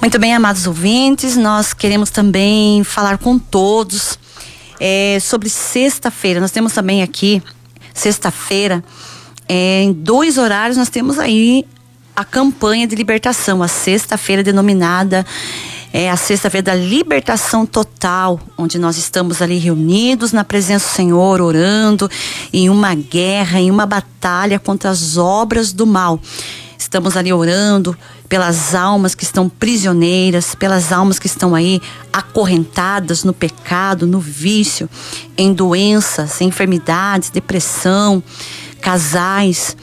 Muito bem, amados ouvintes, nós queremos também falar com todos sobre sexta-feira. Nós temos também aqui, sexta-feira, em 2 horários, nós temos aí a campanha de libertação, a sexta-feira denominada a sexta-feira da libertação total, onde nós estamos ali reunidos na presença do Senhor, orando em uma guerra, em uma batalha contra as obras do mal. Estamos ali orando pelas almas que estão prisioneiras, pelas almas que estão aí acorrentadas no pecado, no vício, em doenças, em enfermidades, depressão, casais,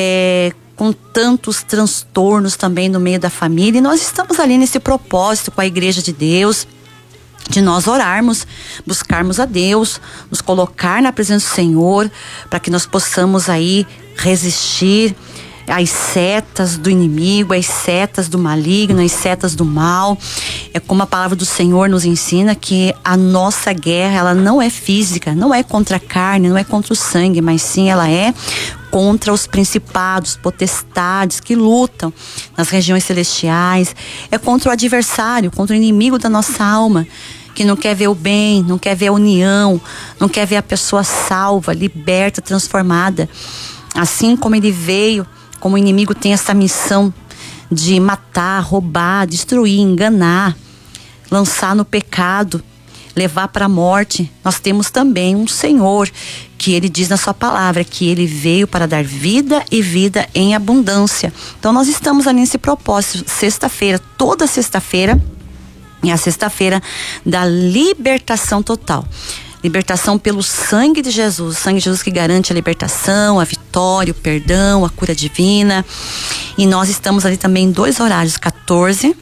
com tantos transtornos também no meio da família. E nós estamos ali nesse propósito com a Igreja de Deus, de nós orarmos, buscarmos a Deus, nos colocar na presença do Senhor, para que nós possamos aí resistir às setas do inimigo, às setas do maligno, às setas do mal. É como a palavra do Senhor nos ensina, que a nossa guerra, ela não é física, não é contra a carne, não é contra o sangue, mas sim ela é contra os principados, potestades que lutam nas regiões celestiais. É contra o adversário, contra o inimigo da nossa alma, que não quer ver o bem, não quer ver a união, não quer ver a pessoa salva, liberta, transformada. Assim como ele veio, como o inimigo tem essa missão de matar, roubar, destruir, enganar, lançar no pecado, levar para a morte, nós temos também um Senhor que ele diz na sua palavra que ele veio para dar vida e vida em abundância. Então nós estamos ali nesse propósito. Sexta-feira, toda sexta-feira é a sexta-feira da libertação total. Libertação pelo sangue de Jesus, o sangue de Jesus que garante a libertação, a vitória, o perdão, a cura divina. E nós estamos ali também em 2 horários, 14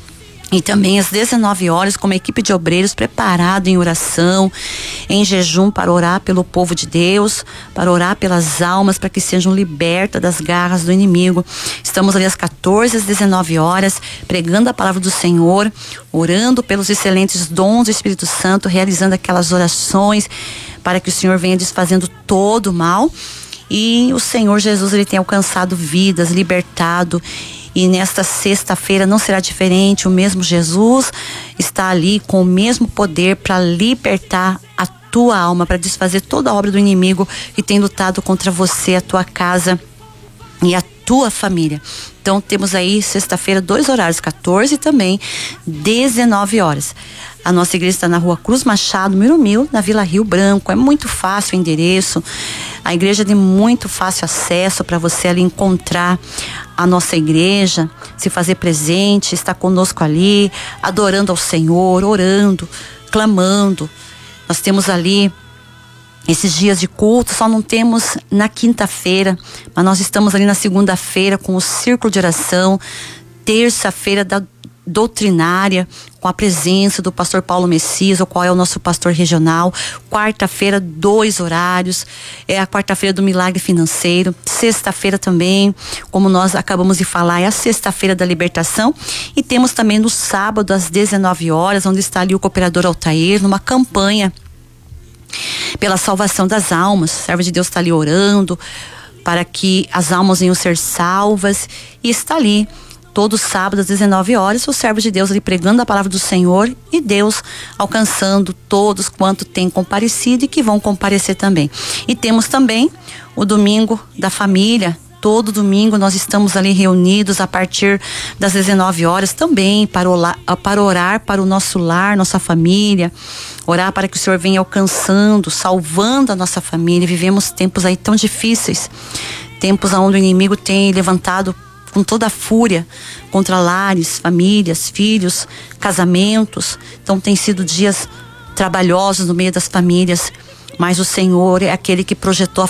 e também às 19 horas, com uma equipe de obreiros preparado em oração, em jejum, para orar pelo povo de Deus, para orar pelas almas, para que sejam libertas das garras do inimigo. Estamos ali às 14 às 19 horas, pregando a palavra do Senhor, orando pelos excelentes dons do Espírito Santo, realizando aquelas orações para que o Senhor venha desfazendo todo o mal. E o Senhor Jesus, ele tem alcançado vidas, libertado. E nesta sexta-feira não será diferente. O mesmo Jesus está ali com o mesmo poder para libertar a tua alma, para desfazer toda a obra do inimigo que tem lutado contra você, a tua casa e a tua família. Então temos aí sexta-feira 2 horários, 14 e também 19 horas. A nossa igreja está na Rua Cruz Machado, número 1000, na Vila Rio Branco. É muito fácil o endereço. A igreja é de muito fácil acesso para você ali encontrar a nossa igreja, se fazer presente, estar conosco ali, adorando ao Senhor, orando, clamando. Nós temos ali esses dias de culto, só não temos na quinta-feira, mas nós estamos ali na segunda-feira com o círculo de oração, terça-feira da doutrinária, com a presença do pastor Paulo Messias, o qual é o nosso pastor regional. Quarta-feira, 2 horários, é a quarta-feira do milagre financeiro. Sexta-feira também, como nós acabamos de falar, é a sexta-feira da libertação. E temos também no sábado às 19 horas, onde está ali o cooperador Altair, numa campanha pela salvação das almas. O servo de Deus está ali orando para que as almas venham ser salvas, e está ali todo sábado às 19 horas, o servo de Deus ali pregando a palavra do Senhor, e Deus alcançando todos quanto têm comparecido e que vão comparecer também. E temos também o domingo da família. Todo domingo nós estamos ali reunidos a partir das 19 horas também para orar para o nosso lar, nossa família, orar para que o Senhor venha alcançando, salvando a nossa família. Vivemos tempos aí tão difíceis, tempos onde o inimigo tem levantado com toda a fúria contra lares, famílias, filhos, casamentos. Então tem sido dias trabalhosos no meio das famílias, mas o Senhor é aquele que projetou a